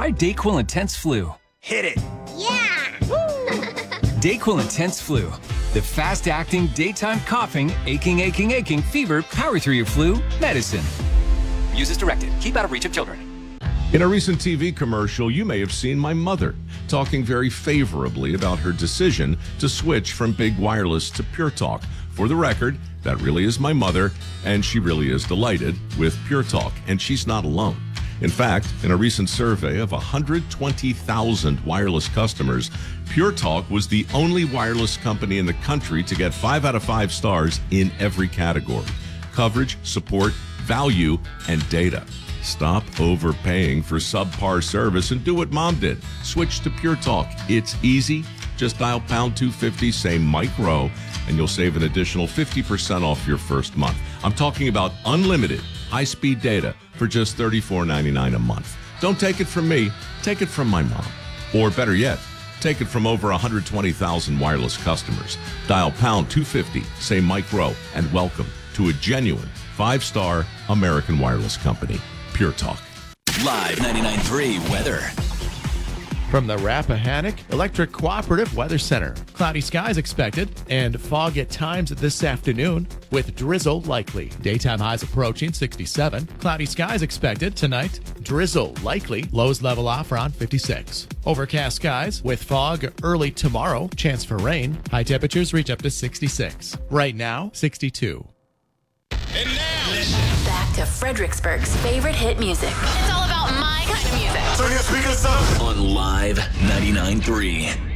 try DayQuil Intense Flu. Hit it. Yeah! DayQuil Intense Flu. The fast-acting, daytime coughing, aching, fever, power through your flu medicine. Use as directed. Keep out of reach of children. In a recent TV commercial, you may have seen my mother talking very favorably about her decision to switch from Big Wireless to Pure Talk. For the record, that really is my mother, and she really is delighted with Pure Talk, and she's not alone. In fact, in a recent survey of 120,000 wireless customers, Pure Talk was the only wireless company in the country to get 5 out of 5 stars in every category: coverage, support, value, and data. Stop overpaying for subpar service and do what Mom did. Switch to Pure Talk. It's easy. Just dial pound 250, say Mike Rowe, and you'll save an additional 50% off your first month. I'm talking about unlimited high-speed data for just $34.99 a month. Don't take it from me. Take it from my mom. Or better yet, take it from over 120,000 wireless customers. Dial pound 250, say Mike Rowe, and welcome to a genuine 5-star American wireless company. Pure Talk. Live 99.3 weather. From the Rappahannock Electric Cooperative Weather Center. Cloudy skies expected and fog at times this afternoon with drizzle likely. Daytime highs approaching 67. Cloudy skies expected tonight. Drizzle likely. Lows level off around 56. Overcast skies with fog early tomorrow. Chance for rain. High temperatures reach up to 66. Right now, 62. And now, Back to Fredericksburg's favorite hit music. It's all about my kind of music. turn your speakers up on Live 99.3.